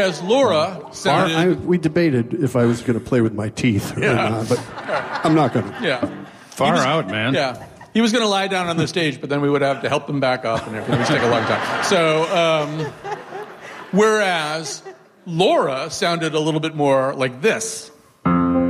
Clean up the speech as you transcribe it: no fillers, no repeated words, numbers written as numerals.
Whereas Laura sounded... we debated if I was going to play with my teeth or not, but I'm not going to. Yeah. Far out, man. Yeah. He was going to lie down on the stage, but then we would have to help him back up and everything. It would take a long time. So, whereas Laura sounded a little bit more like this.